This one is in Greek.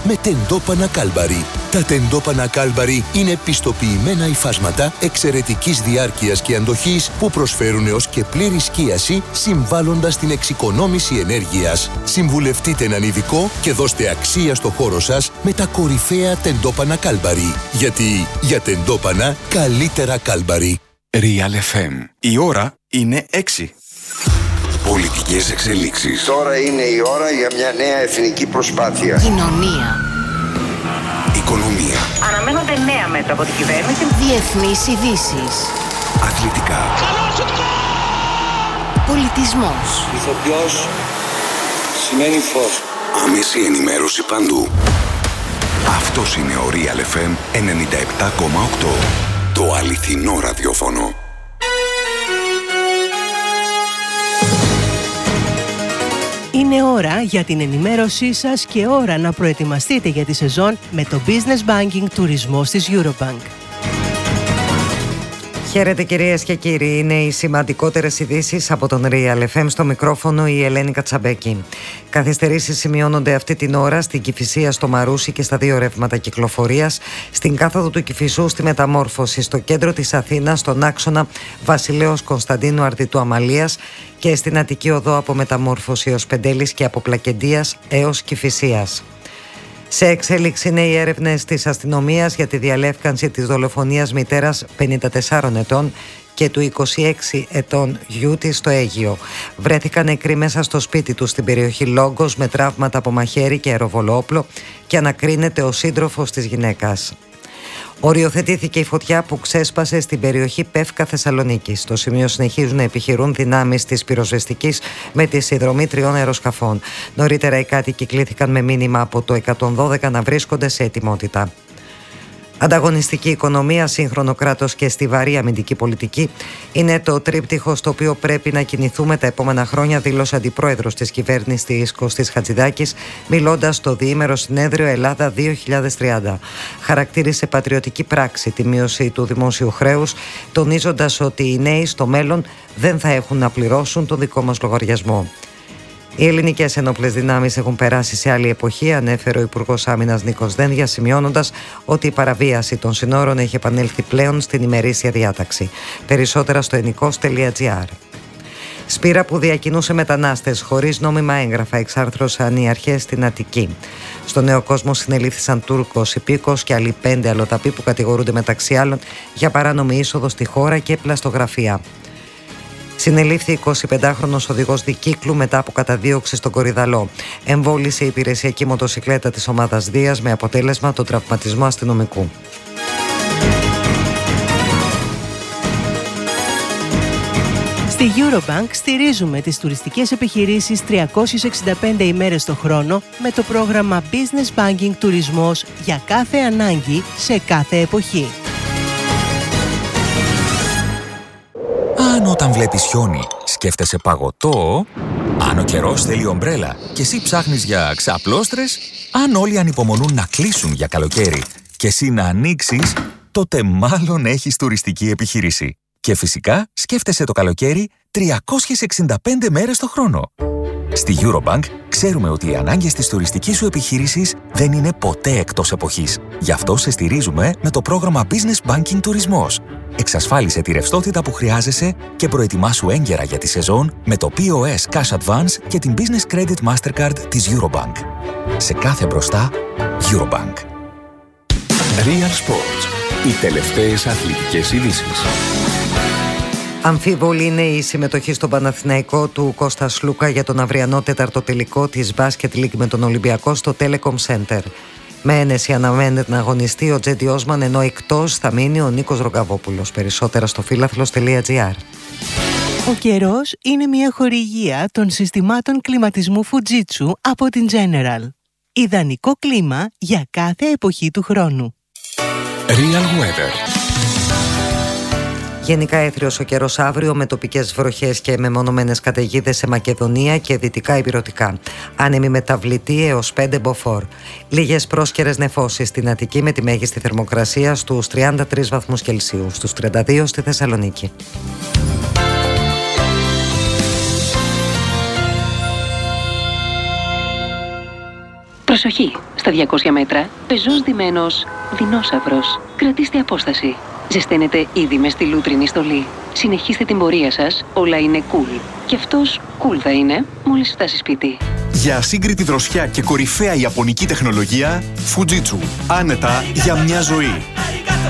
με τεντόπανα Κάλμπαρι. Τα τεντόπανα Κάλμπαρι είναι πιστοποιημένα υφάσματα εξαιρετικής διάρκειας και αντοχής που προσφέρουν έως και πλήρη σκίαση, συμβάλλοντας στην εξοικονόμηση ενέργειας. Συμβουλευτείτε έναν ειδικό και δώστε αξία στο χώρο σας με τα κορυφαία τεντόπανα Κάλμπαρι. Γιατί για τεντόπανα καλύτερα Κάλμπαρι. Real FM. Η ώρα είναι 6. Πολιτικές εξελίξεις. Τώρα είναι η ώρα για μια νέα εθνική προσπάθεια. Κοινωνία. Οικονομία. Αναμένονται νέα μέτρα από την κυβέρνηση. Διεθνείς ειδήσεις. Αθλητικά. Πολιτισμός. Ηθοποιός σημαίνει φως. Άμεση ενημέρωση παντού. Αυτός είναι ο Real FM 97,8. Το αληθινό ραδιόφωνο. Είναι ώρα για την ενημέρωσή σας και ώρα να προετοιμαστείτε για τη σεζόν με το Business Banking Τουρισμός της Eurobank. Χαίρετε κυρίες και κύριοι, είναι οι σημαντικότερες ειδήσεις από τον Real FM, στο μικρόφωνο η Ελένη Κατσαμπέκη. Καθυστερήσεις σημειώνονται αυτή την ώρα στην Κηφισία, στο Μαρούσι και στα δύο ρεύματα κυκλοφορίας, στην κάθοδο του Κηφισού στη Μεταμόρφωση, στο κέντρο της Αθήνας, στον άξονα Βασιλέως Κωνσταντίνου Αρδιτού Αμαλίας και στην Αττική Οδό από Μεταμόρφωση ως Πεντέλης και από Πλακεντίας έως Κηφισίας. Σε εξέλιξη είναι οι έρευνες της αστυνομίας για τη διαλεύκανση της δολοφονίας μητέρας 54 ετών και του 26 ετών γιού της στο Αίγυο. Βρέθηκαν νεκροί μέσα στο σπίτι του στην περιοχή Λόγκος με τραύματα από μαχαίρι και αεροβολόπλο και ανακρίνεται ο σύντροφος της γυναίκας. Οριοθετήθηκε η φωτιά που ξέσπασε στην περιοχή Πεύκα Θεσσαλονίκης. Στο σημείο συνεχίζουν να επιχειρούν δυνάμεις της πυροσβεστικής με τη συνδρομή 3 αεροσκαφών. Νωρίτερα οι κάτοικοι κλήθηκαν με μήνυμα από το 112 να βρίσκονται σε ετοιμότητα. Ανταγωνιστική οικονομία, σύγχρονο κράτος και στιβαρή αμυντική πολιτική είναι το τρίπτυχο στο οποίο πρέπει να κινηθούμε τα επόμενα χρόνια, δήλωσε αντιπρόεδρος της κυβέρνησης Κωστής Χατζηδάκης, μιλώντας στο διήμερο συνέδριο Ελλάδα 2030. Χαρακτήρισε πατριωτική πράξη τη μείωση του δημόσιου χρέους, τονίζοντας ότι οι νέοι στο μέλλον δεν θα έχουν να πληρώσουν τον δικό μας λογαριασμό. Οι ελληνικές ενόπλες δυνάμεις έχουν περάσει σε άλλη εποχή, ανέφερε ο Υπουργός Άμυνας Νίκος Δένδια, σημειώνοντας ότι η παραβίαση των συνόρων έχει επανέλθει πλέον στην ημερήσια διάταξη. Περισσότερα στο ενικός.gr. Σπήρα που διακινούσε μετανάστες χωρίς νόμιμα έγγραφα εξάρθρωσαν οι αρχές στην Αττική. Στο Νέο Κόσμο συνελήφθησαν Τούρκος υπήκος και άλλοι 5 αλλοδαποί που κατηγορούνται μεταξύ άλλων για παράνομη είσοδο στη χώρα και πλαστογραφία. Συνελήφθη 25χρονος οδηγός δικύκλου μετά από καταδίωξη στον Κορυδαλό. Εμβόλησε η υπηρεσιακή μοτοσικλέτα της ομάδας Δίας με αποτέλεσμα τον τραυματισμό αστυνομικού. Στη Eurobank στηρίζουμε τις τουριστικές επιχειρήσεις 365 ημέρες το χρόνο με το πρόγραμμα Business Banking Τουρισμός για κάθε ανάγκη σε κάθε εποχή. Αν όταν βλέπεις χιόνι σκέφτεσαι παγωτό, αν ο καιρός θέλει ομπρέλα και εσύ ψάχνεις για ξαπλώστρες, αν όλοι ανυπομονούν να κλείσουν για καλοκαίρι και εσύ να ανοίξεις, τότε μάλλον έχεις τουριστική επιχείρηση. Και φυσικά σκέφτεσαι το καλοκαίρι 365 μέρες το χρόνο. Στη Eurobank ξέρουμε ότι οι ανάγκες της τουριστικής σου επιχείρησης δεν είναι ποτέ εκτός εποχής. Γι' αυτό σε στηρίζουμε με το πρόγραμμα Business Banking Τουρισμός. Εξασφάλισε τη ρευστότητα που χρειάζεσαι και προετοιμάσου έγκαιρα για τη σεζόν με το POS Cash Advance και την Business Credit Mastercard της Eurobank. Σε κάθε μπροστά, Eurobank. Real Sports. Οι τελευταίες αθλητικές ειδήσεις. Αμφίβολη είναι η συμμετοχή στον Παναθηναϊκό του Κώστα Σλούκα για τον αυριανό τέταρτο τελικό της Basket League με τον Ολυμπιακό στο Telecom Center. Με ένεση αναμένεται να αγωνιστεί ο Τζέντι Όσμαν, ενώ εκτός θα μείνει ο Νίκος Ρογκαβόπουλος. Περισσότερα στο φίλαθλος.gr. Ο καιρός είναι μια χορηγία των συστημάτων κλιματισμού Fujitsu από την General. Ιδανικό κλίμα για κάθε εποχή του χρόνου. Real Weather. Γενικά έθριος ο καιρός αύριο με τοπικές βροχές και μεμονωμένες καταιγίδες σε Μακεδονία και δυτικά Ηπειρωτικά. Άνεμη μεταβλητή έως 5 μποφόρ. Λίγες πρόσκαιρες νεφώσεις στην Αττική με τη μέγιστη θερμοκρασία στους 33 βαθμούς Κελσίου, στους 32 στη Θεσσαλονίκη. Προσοχή! Στα 200 μέτρα, πεζός ντυμένος δεινόσαυρος. Κρατήστε απόσταση. Ζεσταίνετε ήδη με στη λούτρινη στολή. Συνεχίστε την πορεία σας, όλα είναι cool. Και αυτός cool θα είναι μόλις φτάσει σπίτι. Για ασύγκριτη δροσιά και κορυφαία ιαπωνική τεχνολογία, Fujitsu. Άνετα για μια ζωή.